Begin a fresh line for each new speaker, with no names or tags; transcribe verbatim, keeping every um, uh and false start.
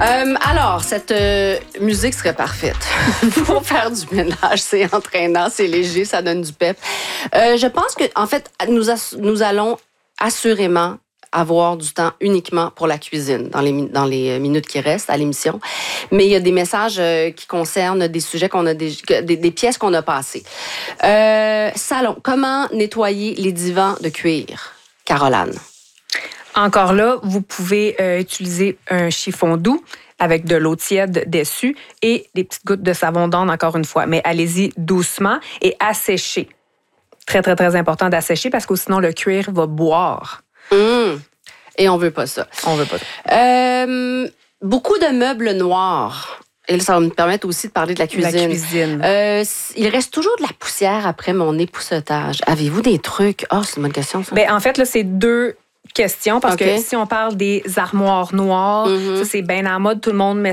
Euh, alors, cette euh, musique serait parfaite pour faire du ménage. C'est entraînant, c'est léger, ça donne du pep. Euh, je pense que, en fait, nous, as- nous allons assurément avoir du temps uniquement pour la cuisine dans les, mi- dans les minutes qui restent à l'émission. Mais il y a des messages euh, qui concernent des sujets qu'on a des, des, des pièces qu'on a passées. Euh, salon, comment nettoyer les divans de cuir? Caroline.
Encore là, vous pouvez euh, utiliser un chiffon doux avec de l'eau tiède dessus et des petites gouttes de savon d'Onde, encore une fois. Mais allez-y doucement et asséchez. Très, très, très important d'assécher parce que sinon, le cuir va boire.
Mmh. Et on veut pas ça.
On veut pas ça.
Euh, beaucoup de meubles noirs. Et là, ça va me permettre aussi de parler de la cuisine.
La cuisine.
Euh, il reste toujours de la poussière après mon époussetage. Avez-vous des trucs? Ah, oh, c'est une bonne question, ça.
Ben, en fait, là, c'est deux questions parce
Okay.
que si on parle des armoires noires,
Mm-hmm.
ça, c'est bien en mode. Tout le monde met